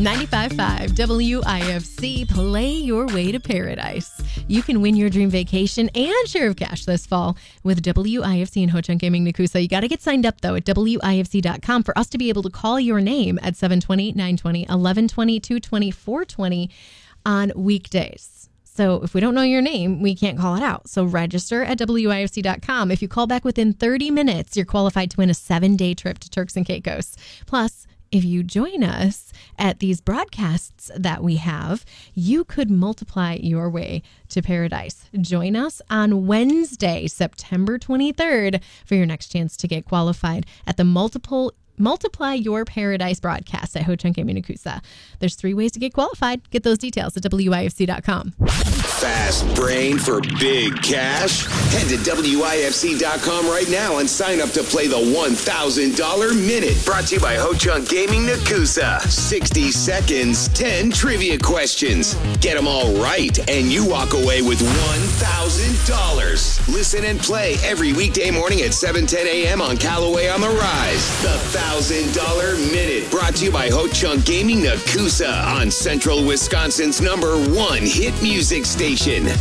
95.5 WIFC, play your way to paradise. You can win your dream vacation and share of cash this fall with WIFC and Ho-Chunk Gaming Nakusa. You got to get signed up, though, at WIFC.com for us to be able to call your name at 720, 920, 1120, 220, 420 on weekdays. So if we don't know your name, we can't call it out. So register at WIFC.com. If you call back within 30 minutes, you're qualified to win a 7-day trip to Turks and Caicos. Plus, if you join us at these broadcasts that we have, you could multiply your way to paradise. Join us on Wednesday, September 23rd, for your next chance to get qualified at the Multiply Your Paradise broadcast at Ho-Chunk Gaming Nakusa. There's 3 ways to get qualified. Get those details at WIFC.com. Fast brain for big cash? Head to WIFC.com right now and sign up to play the $1,000 Minute. Brought to you by Ho-Chunk Gaming Nakusa. 60 seconds, 10 trivia questions. Get them all right, and you walk away with $1,000. Listen and play every weekday morning at 7:10 a.m. on Callaway on the Rise. The $1,000 Minute. Brought to you by Ho-Chunk Gaming Nakusa on Central Wisconsin's #1 hit music station.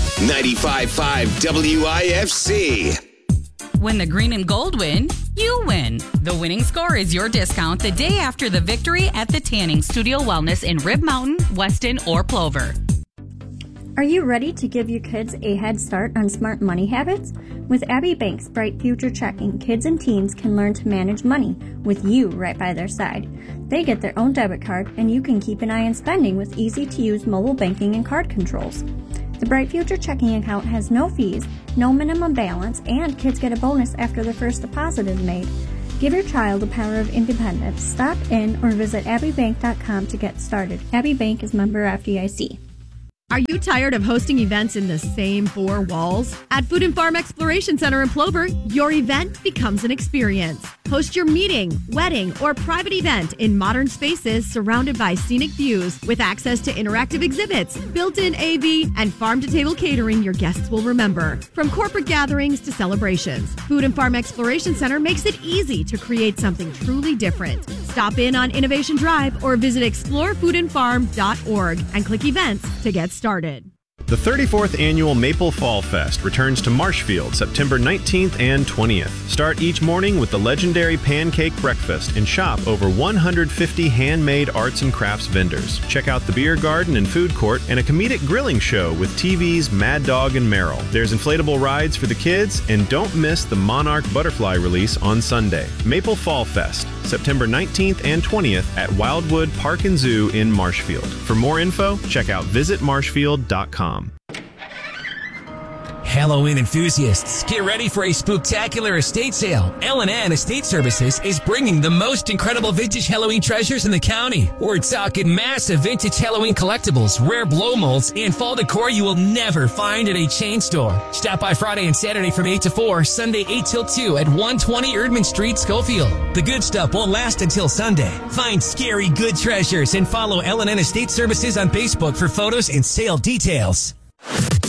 95.5 WIFC. When the green and gold win, you win. The winning score is your discount the day after the victory at the Tanning Studio Wellness in Rib Mountain, Weston, or Plover. Are you ready to give your kids a head start on smart money habits? With Abbey Bank's Bright Future Checking, kids and teens can learn to manage money with you right by their side. They get their own debit card, and you can keep an eye on spending with easy-to-use mobile banking and card controls. The Bright Future Checking account has no fees, no minimum balance, and kids get a bonus after their first deposit is made. Give your child the power of independence. Stop in or visit abbeybank.com to get started. Abbey Bank is member FDIC. Are you tired of hosting events in the same 4 walls? At Food and Farm Exploration Center in Plover, your event becomes an experience. Host your meeting, wedding, or private event in modern spaces surrounded by scenic views with access to interactive exhibits, built-in AV, and farm-to-table catering your guests will remember. From corporate gatherings to celebrations, Food and Farm Exploration Center makes it easy to create something truly different. Stop in on Innovation Drive or visit explorefoodandfarm.org and click events to get started. The 34th Annual Maple Fall Fest returns to Marshfield September 19th and 20th. Start each morning with the legendary pancake breakfast and shop over 150 handmade arts and crafts vendors. Check out the beer garden and food court and a comedic grilling show with TV's Mad Dog and Merrill. There's inflatable rides for the kids, and don't miss the Monarch Butterfly release on Sunday. Maple Fall Fest, September 19th and 20th at Wildwood Park and Zoo in Marshfield. For more info, check out visitmarshfield.com. Halloween enthusiasts, get ready for a spooktacular estate sale. L&N Estate Services is bringing the most incredible vintage Halloween treasures in the county. We're talking massive vintage Halloween collectibles, rare blow molds, and fall decor you will never find at a chain store. Stop by Friday and Saturday from 8 to 4, Sunday 8 till 2 at 120 Erdman Street, Schofield. The good stuff won't last until Sunday. Find scary good treasures and follow L&N Estate Services on Facebook for photos and sale details.